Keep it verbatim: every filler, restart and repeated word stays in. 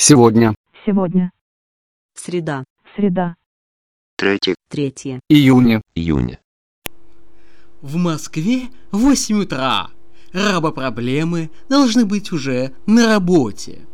Сегодня. Сегодня. Среда. Среда. Третье. Третье. Июня. Июня. В Москве восемь утра. Рабопроблемы должны быть уже на работе.